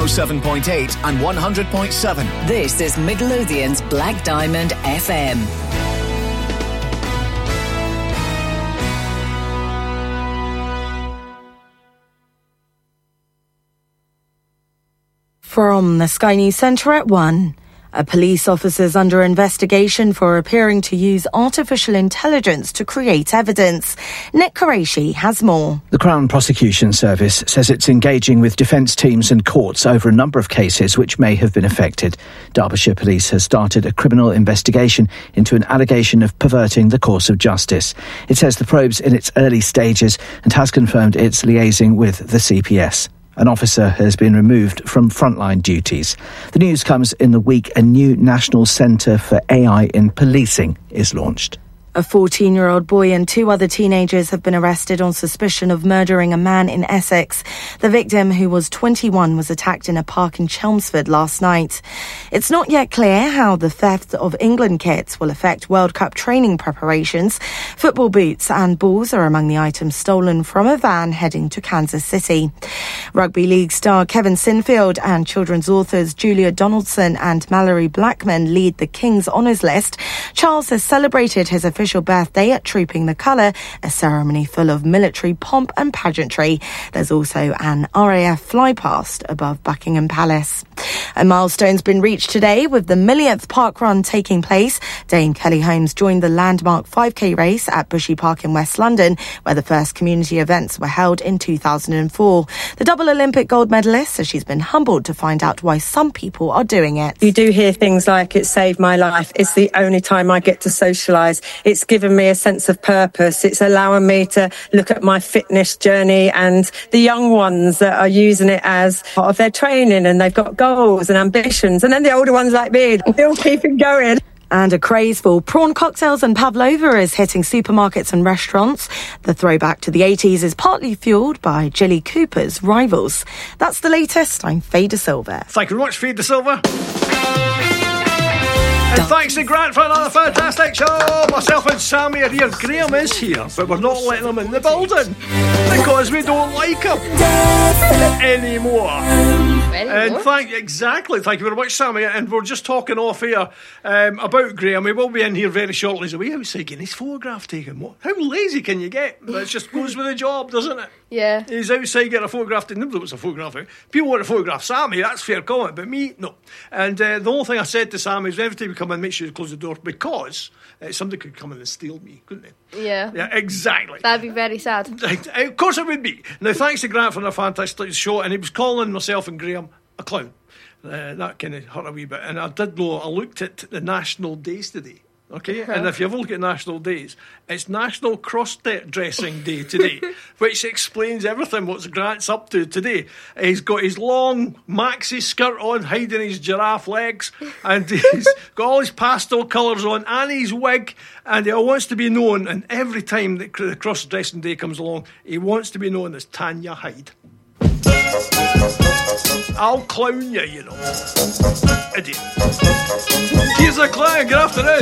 107.8 and 100.7. This is Midlothian's Black Diamond FM. From the Sky News Centre at 1. A police officer is under investigation for appearing to use artificial intelligence to create evidence. Nick Qureshi has more. The Crown Prosecution Service says it's engaging with defence teams and courts over a number of cases which may have been affected. Derbyshire Police has started a criminal investigation into an allegation of perverting the course of justice. It says the probe's in its early stages and has confirmed it's liaising with the CPS. An officer has been removed from frontline duties. The news comes in the week a new National Centre for AI in Policing is launched. A 14-year-old boy and 2 other teenagers have been arrested on suspicion of murdering a man in Essex. The victim, who was 21, was attacked in a park in Chelmsford last night. It's not yet clear how the theft of England kits will affect World Cup training preparations. Football boots and balls are among the items stolen from a van heading to Kansas City. Rugby League star Kevin Sinfield and children's authors Julia Donaldson and Mallory Blackman lead the King's Honours List. Charles has celebrated his official birthday at Trooping the Colour, a ceremony full of military pomp and pageantry. There's also an RAF flypast above Buckingham Palace. A milestone's been reached today with the millionth park run taking place. Dame Kelly Holmes joined the landmark 5k race at Bushy Park in West London, where the first community events were held in 2004. The double Olympic gold medalist says she's been humbled to find out why some people are doing it. You do hear things like, it saved my life, it's the only time I get to socialise, it's given me a sense of purpose, it's allowing me to look at my fitness journey, and the young ones that are using it as part of their training and they've got goals and ambitions, and then the older ones like me still keeping going. And a craze for prawn cocktails and pavlova is hitting supermarkets and restaurants. The throwback to the 80s is partly fuelled by Jilly Cooper's rivals. That's the latest. I'm Faye De Silva. Thank you very much, Faye De Silva. And thanks to Grant for another fantastic show. Myself and Sammy are here. Graham is here, but we're not letting him in the building because we don't like him anymore. And thank you very much, Sammy. And we're just talking off here about Graham. He will be in here very shortly. He's away outside getting his photograph taken. What? How lazy can you get? It just goes with the job, doesn't it? Yeah. He's outside getting a photograph taken. Nobody wants a photograph out. People want to photograph Sammy. That's fair comment. But me, no. And the whole thing I said to Sammy is every time you come in, make sure you close the door because somebody could come in and steal me, couldn't they? Yeah. Yeah, exactly. That'd be very sad. Of course it would be. Now, thanks to Grant for a fantastic show, and he was calling myself and Graham a clown. That kind of hurt a wee bit. And I looked at the national days today. Okay, and if you have a look at national days, it's National Cross-Dressing Day today, which explains everything what Grant's up to today. He's got his long maxi skirt on, hiding his giraffe legs, and he's got all his pastel colours on, and his wig, and he wants to be known, and every time that the Cross-Dressing Day comes along, he wants to be known as Tanya Hyde. I'll clown you, you know. Idiot. Here's a clown, good afternoon.